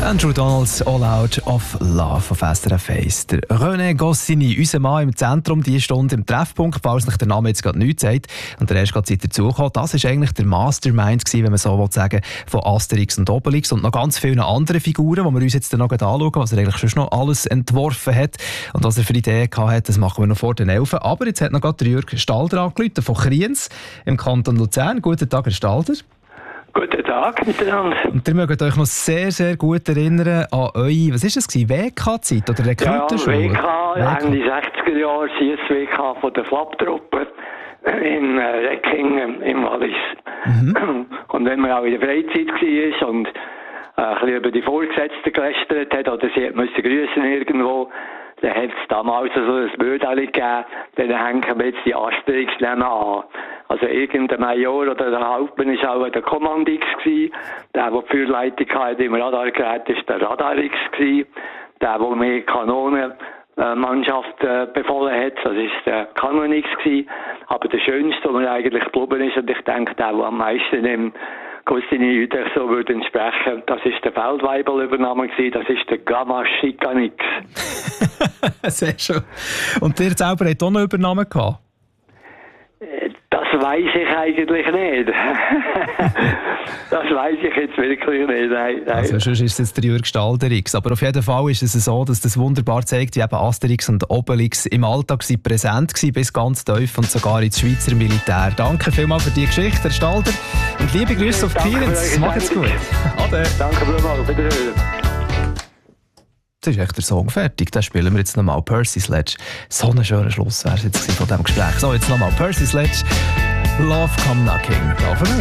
Andrew Donalds All Out of Love auf SRF 1. Der René Goscinny, unser Mann im Zentrum, diese Stunde im Treffpunkt, falls sich der Name jetzt gerade nichts sagt und der erst gerade Zeit dazugekommen. Das war eigentlich der Mastermind gewesen, wenn man so sagen will, von Asterix und Obelix und noch ganz vielen anderen Figuren, die wir uns jetzt noch anschauen, was er eigentlich schon noch alles entworfen hat und was er für Ideen hatte, das machen wir noch vor den 11. Aber jetzt hat noch gerade der Jürg Stalder angerufen von Kriens im Kanton Luzern. Guten Tag, Herr Stalder. Guten Tag miteinander. Und ihr mögt euch noch sehr, sehr gut erinnern an eure, was war das, WK-Zeit oder Rekrutenschule? Ja, WK, Ende 60er Jahre, CS-WK von der Flapptruppe in Reckingen im Wallis. Mhm. Und wenn man auch in der Freizeit war und ein bisschen über die Vorgesetzten gelästert hat oder sie mussten grüßen irgendwo, dann hat es damals so ein Bödeli gegeben, dann hängen wir jetzt die Asterix an. Also irgendein Major oder der Hauptmann war auch der Kommandix gewesen. Der die Führleitung hatte im Radargerät, war der Radarix gewesen. Der mehr Kanonenmannschaft befohlen hat, das war der Kanonix gewesen. Aber der Schönste, der mir eigentlich geblieben ist, und ich denke, der am meisten im Goscinny so würde entsprechen, das ist der Feldweibel-Übernahme gewesen, das ist der Gamma Schikanix. Sehr schön. Und ihr selber habt auch noch Übernahmen gehabt? Das weiss ich eigentlich nicht. Das weiss ich jetzt wirklich nicht. Nein. Also sonst ist es jetzt der Jürg Stalderix. Aber auf jeden Fall ist es so, dass das wunderbar zeigt, wie eben Asterix und Obelix im Alltag präsent waren, bis ganz tief und sogar ins Schweizer Militär. Danke vielmals für die Geschichte, Herr Stalder. Und liebe Grüße auf Kriens. Macht's gut. Ade. Danke vielmals. Wiederhören. Jetzt ist echt der Song fertig. Den spielen wir jetzt nochmal. Percy Sledge. So ein schöner Schluss wäre es jetzt von diesem Gespräch. So, jetzt nochmal Percy Sledge. Love Come Knocking.